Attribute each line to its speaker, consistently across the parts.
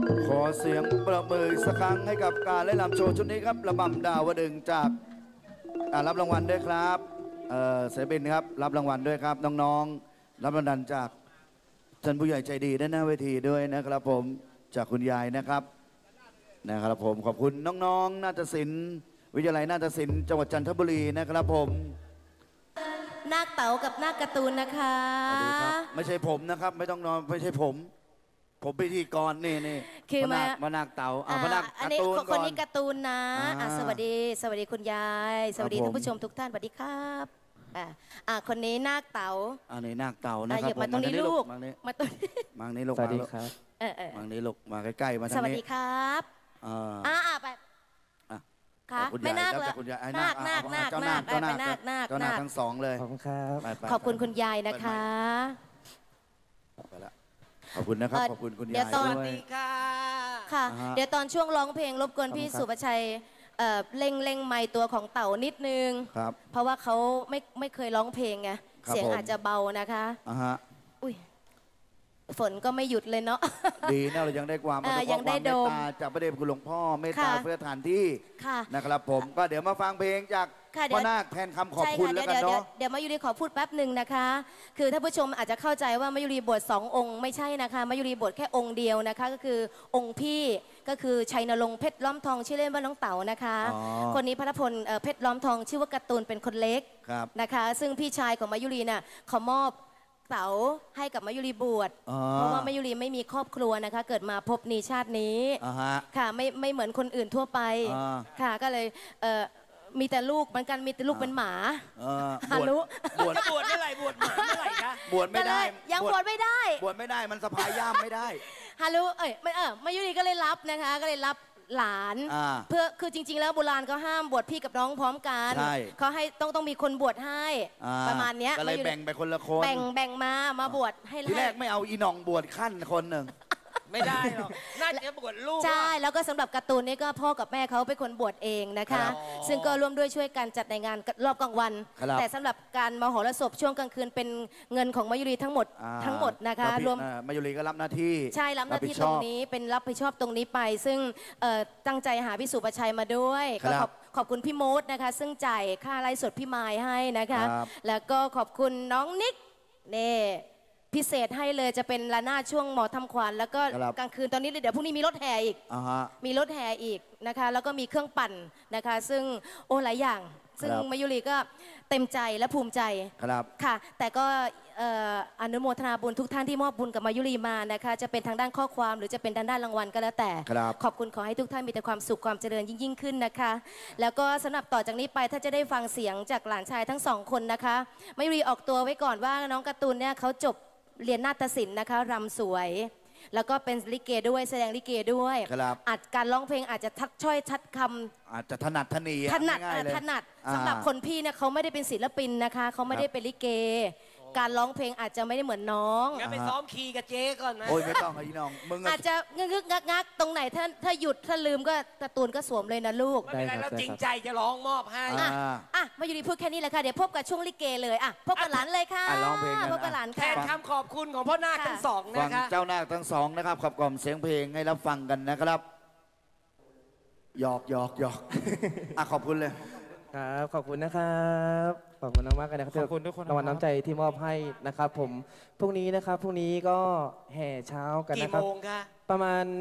Speaker 1: ขอเสียงประมือสักครั้งให้กับการเล่นรำโชว์ชุดนี้ครับระบำดาวดึงจากรับรางวัลด้วยครับศิลปินครับรับรางวัลด้วยครับน้องๆรับรางวัลจากท่านผู้ใหญ่ใจดีด้านหน้าเวทีด้วยนะครับผมจากคุณยายนะครับผมขอบคุณน้องๆนาฏศิลป์วิทยาลัยนาฏศิลป์จังหวัดจันทบุรีนะครับผม
Speaker 2: นาคเต๋ากับนาคการ์ตูนนะคะ
Speaker 1: ไม่ใช่ผมนะครับไม่ต้องนอนไม่ใช่ผมพิธีกรนี่
Speaker 2: คือ
Speaker 1: มานาคเต๋ามานาคการ์ตูนก่อน
Speaker 2: คนนี้การ์ตูนนะสวัสดีคุณยายสวัสดีท่านผู้ชมทุกท่านสวัสดีครับคนนี้นาคเต๋า
Speaker 1: นี่นาคเต๋านะครับ
Speaker 2: มาตรงนี้ลูกมาตรงนี้
Speaker 1: มังนี้ลูก
Speaker 3: สวัสดีครับ
Speaker 1: มังนี้ลูกมาใกล้ๆมาทางนี้
Speaker 2: สวัสดีครับไปค่ะไม่นาคเลยนาค
Speaker 1: เจ้านาคทั้งสองเลย
Speaker 3: ขอบคุณครับ
Speaker 2: ขอบคุณคุณยายนะคะ
Speaker 1: ไปละขอบคุณนะครับขอบคุณคุณยาย
Speaker 2: สวัสดีค่ะเดี๋ยวตอนช่วงร้องเพลงรบกวนพี่สุภชัยเล่งไมค์ตัวของเต่านิดนึง
Speaker 1: ครับ
Speaker 2: เพราะว่าเขาไม่เคยร้องเพลงไงเสียงอาจจะเบานะคะอุ้ยฝนก็ไม่หยุดเลยเนาะ
Speaker 1: ดีนะเรายังได้ความเมตตาจากพระเดชคุณหลวงพ่อเมตตาเพื่อฐานที่นะครับผมก็เดี๋ยวมาฟังเพลงจากพ่อนาคแทนคำขอบคุณแล้วกันเนาะ
Speaker 2: เดี๋ยวมายุรีขอพูดแป๊บหนึ่งนะคะคือท่านผู้ชมอาจจะเข้าใจว่ามายุรีบวช2 องค์ไม่ใช่นะคะมายุรีบวชแค่องค์เดียวนะคะก็คือองค์พี่ก็คือชัยนรงค์เพชรล้อมทองชื่อเล่นว่าน้องเต๋านะคะคนนี้พระพลเพชรล้อมทองชื่อว่าการ์ตูนเป็นคนเล็กนะคะซึ่งพี่ชายของมายุรีน่ะเขามอบเต๋าให้กับมายุรีบวชเพราะว่ามายุรีไม่มีครอบครัวนะคะเกิดมาพบในชาตินี้ค่ะไม่เหมือนคนอื่นทั่วไปค่ะก็เลยมีแต่ลูกเหมือนกันมีแต่ลูกเป็นหมาฮารุ
Speaker 1: บวช
Speaker 4: เมื่อไหร่บวชเมื่อไหร่คะ
Speaker 1: บวชไม่ได้
Speaker 2: ยังบวชไม่ได้
Speaker 1: มันสะพายย่ามไม่ได้
Speaker 2: ฮารุมายุรีก็เลยรับนะคะก็เลยรับหลานเพื่อคือจริงๆแล้วโบราณเขาห้ามบวชพี่กับน้องพร้อมกันเขาให้ต้องมีคนบวชให้ประมาณนี้
Speaker 1: ก็เลยแบ่งไปคนละคน
Speaker 2: แบ่งมาบวชให้
Speaker 1: ทีแรกไม่เอาอีหน่องบวชขั้นคนหนึ่ง
Speaker 4: ไม่ได้หรอกน่าจะบวชลูก
Speaker 2: ใช่แล้วก็สำหรับการ์ตูนนี่ก็พ่อกับแม่เขาเป็นคนบวชเองนะคะซึ่งก็ร่วมด้วยช่วยกันจัดในงานรอบกลางวันแต่สำหรับการมโหรสพช่วงกลางคืนเป็นเงินของมายุรีทั้งหมดนะคะรวม
Speaker 1: มายุรีก็รับหน้าที่
Speaker 2: ใช่รับหน้าที่ตรงนี้เป็นรับผิดชอบตรงนี้ไปซึ่งตั้งใจหาพี่สุประชัยมาด้วยก็ขอบคุณพี่โมดนะคะซึ่งจ่ายค่าไลฟ์สดพี่ไม้ให้นะคะแล้วก็ขอบคุณน้องนิกเน่พิเศษให้เลยจะเป็นระนาดช่วงหมอทำขวัญแล้วก็กลางคืนตอนนี้เดี๋ยวพรุ่งนี้มีรถแห่อีกมีรถแห่อีกนะคะแล้วก็มีเครื่องปั่นนะคะซึ่งหลายอย่างซึ่งมายุรีก็เต็มใจและภูมิใจค่ะแต่ก็อนุโมทนาบุญทุกท่านที่มอบบุญกับมายุรีมานะคะจะเป็นทางด้านข้อความหรือจะเป็นทางด้านรางวัลก็แล้วแต่ขอบคุณขอให้ทุกท่านมีแต่ความสุขความเจริญยิ่งขึ้นนะคะแล้วก็สำหรับต่อจากนี้ไปถ้าจะได้ฟังเสียงจากหลานชายทั้ง2 คนนะคะมายุรีออกตัวไว้ก่อนว่าน้องการ์ตูนเนี่ยเขาจบเรียนนาฏศิลป์นะคะรำสวยแล้วก็เป็นลิเกด้วยแสดงลิเกด้วยอาจการร้องเพลงอาจจะทัดช้อยชัดคำ
Speaker 1: อาจจะถนัดถนี
Speaker 2: ถนัดสำหรับคนพี่เนี่ยเขาไม่ได้เป็นศิลปินนะคะเขาไม่ได้เป็นลิเกการร้องเพลงอาจจะไม่ได้เหมือนน้อง
Speaker 4: งั้นไปซ้อมคีย์กับเจ๊ก่อนนะ
Speaker 1: โอ้ยไม่ต้องไอ้น้องมึง
Speaker 2: อาจจะงึกงักตรงไหนถ้าหยุดถ้าลืมก็การ์ตูนก็สวมเลยนะลูก
Speaker 4: ไม่เป็นไรแล้วจริงใจจะร้องมอบให้
Speaker 2: มาอยู่ดีพูดแค่นี้แหละค่ะเดี๋ยวพบกับช่วงลิเกเลยพบกับหลานเลยค่ะ
Speaker 1: ร้องเพลง
Speaker 2: พบกับหลานค่ะ
Speaker 4: แทนคำขอบคุณของพ่อนาคทั้ง2นะคะ
Speaker 1: เจ้านาคทั้ง2นะครับขับกล่อมเสียงเพลงให้รับฟังกันนะครับหยอกขอบคุณเลย
Speaker 3: ครับขอบคุณนะครับขอบคุณมากๆเลยนะครับ
Speaker 4: ขอบคุณทุกคน
Speaker 3: รางวัลน้ำใจที่มอบให้นะครับผมพรุ่งนี้ก็แห่เช้ากันนะครับ
Speaker 4: กี่โมงคะ
Speaker 3: ประมาณ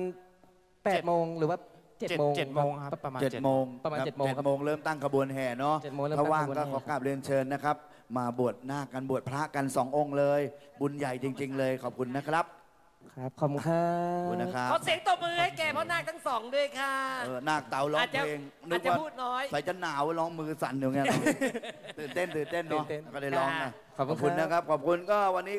Speaker 3: 8 โมงหรือว่า7 โมง
Speaker 4: ครับประมาณ
Speaker 1: 7 โมงเริ่มตั้งขบวนแห่เนาะถ้าว่างก็ขอกราบเรียนเชิญนะครับมาบวชนาคกันบวชพระกัน2 องค์เลยบุญใหญ่จริงๆเลยขอบคุณนะครับ
Speaker 3: ครับขอบคุณครับ
Speaker 4: ขอเสียงตบมือให้แกพ่อนาคทั้ง2ด้วยค่ะ
Speaker 1: นาคเต๋าร้องเพลง
Speaker 4: นึกว่าพูดน้อย
Speaker 1: ใส่จะหนาวร้องมือสั่นอยู่เงี้ยตื่นเต้นเนาะก็เลยร้องนะขอบคุณนะครับขอบคุณก็วันนี้